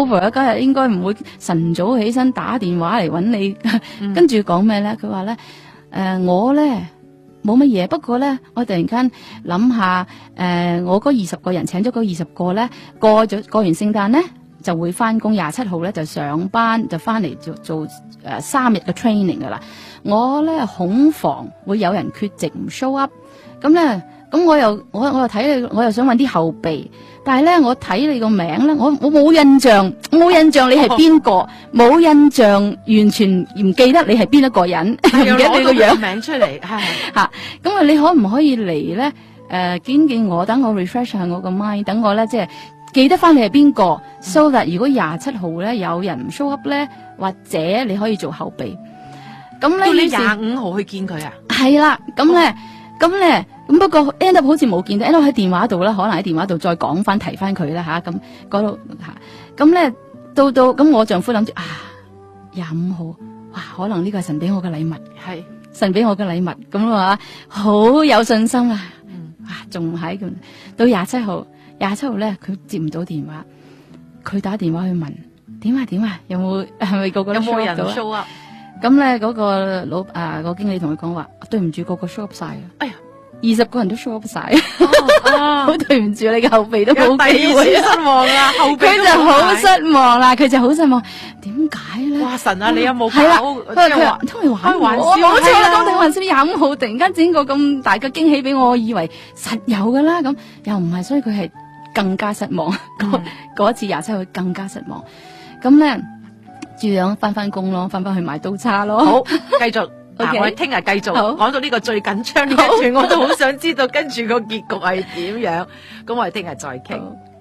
over 嗰日應該唔會晨早起身打電話嚟搵你，跟住講咩咧？佢話咧，我咧冇乜嘢，不過咧我突然間諗下，我嗰20個人請咗嗰20個咧，過完聖誕咧就會翻工，27號咧就上班，就翻嚟做3日嘅 training 噶啦。我咧恐防會有人缺席唔 show up， 咁我又睇你，我又想搵啲後備。但係咧，我睇你個名咧，我冇印象，你係邊個？冇印象，完全唔記得你係邊一個人，唔記得你個樣名出嚟，係吓。咁啊，你可唔可以嚟咧？見我，等我 refresh 下我個 mind， 等我咧即係記得翻你係邊個。so that 如果27號咧有人唔 show up咧，或者你可以做後備。咁咧， 要你25號去見佢啊？ 係啦，咁不過 end up 好似冇見到 ，end up 喺電話度啦，可能喺電話度再講翻提翻佢啦吓，咁嗰度吓，咁咧到咁我丈夫諗住25號，哇，可能呢個係神俾我嘅禮物， 係神俾我嘅禮物，咁啊好有信心啊，仲喺咁，到27號咧佢接唔到電話，佢打電話去問點啊，有冇係咪個個都 show up 到？有冇人 show up？ 咁咧嗰個個經理同佢講話，對唔住，個個 show up 晒啊！哎呀，20個人都 show up 晒，好對唔住，你嘅後備都冇機會， 失望啦，後備佢就好失望啦，點解咧？ 哇神啊，你有冇搞？ 佢話都係玩我，冇錯啦，當定還是25號突然間整個咁大嘅驚喜俾我，以為實有噶啦，咁又唔係，所以佢係更加失望。嗰一次27號更加失望，咁咧。照樣翻工咯，翻去買刀叉咯。 好，繼續。嗱，我哋聽日繼續講到呢個最緊張呢一段，我都好想知道跟住個結局係點樣。咁我哋聽日再傾。